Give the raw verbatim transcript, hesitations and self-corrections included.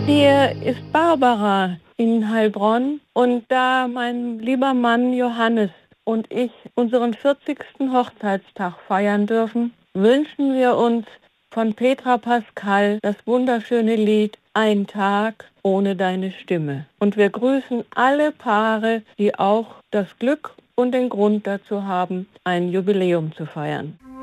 Hier ist Barbara in Heilbronn und da mein lieber Mann Johannes und ich unseren vierzigsten Hochzeitstag feiern dürfen, wünschen wir uns von Petra Pascal das wunderschöne Lied Ein Tag ohne deine Stimme. Und wir grüßen alle Paare, die auch das Glück und den Grund dazu haben, ein Jubiläum zu feiern.